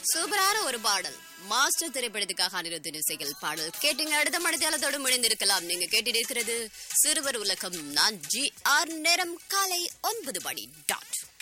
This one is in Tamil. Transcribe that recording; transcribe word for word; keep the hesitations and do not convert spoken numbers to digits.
சூப்பரான ஒரு பாடல் மாஸ்டர் திரைப்படத்துக்காக அனிருத்தின் இசையில் பாடல் கேட்டீங்க. அடுத்த மணித்தியாலத்தோடு முடிந்திருக்கலாம். நீங்க கேட்டிருக்கிறது சிறுவர் உலகம். நான் ஜி ஆர் நேரம் காலை ஒன்பது மணி டாட்